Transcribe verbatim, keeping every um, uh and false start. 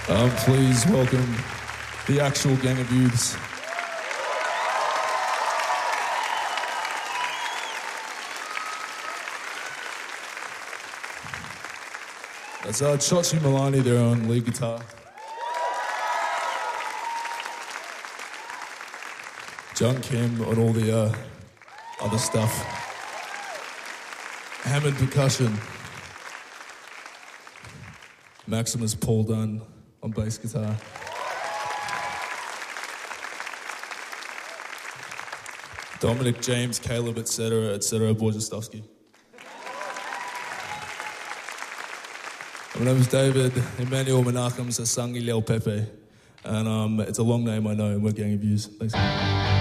Um, please welcome the actual Gang of Youths. That's uh, Chotchi Milani there on lead guitar. John Kim on all the uh, other stuff. Hammond percussion. Maximus Paul Dunn on bass guitar. Dominic, James, Caleb, et cetera, et cetera, Borjestowski. My name is David Emmanuel Menachem Sasangi Leo Pepe, and um, it's a long name, I know, and we're Gang of Youths. Thanks.